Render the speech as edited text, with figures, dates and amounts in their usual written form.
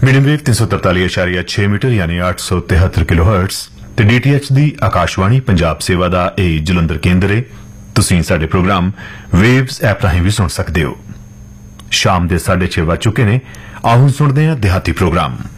Medium wave 343.6 metre यानी 873 kilohertz ਤੇ DTH ਦੀ ਆਕਾਸ਼ਵਾਣੀ ਪੰਜਾਬ ਸੇਵਾ ਦਾ ਇਹ ਜਲੰਧਰ ਕੇਂਦਰ ਹੈ। ਤੁਸੀਂ ਸਾਡੇ ਪ੍ਰੋਗਰਾਮ ਵੇਵਸ ਐਪ ਰਾਹੀਂ ਵੀ ਸੁਣ ਸਕਦੇ ਹੋ। ਸ਼ਾਮ ਦੇ 6:30 ਵੱਜ ਚੁੱਕੇ ਨੇ। ਆਓ ਸੁਣਦੇ ਹਾਂ ਦਿਹਾਤੀ ਪ੍ਰੋਗਰਾਮ।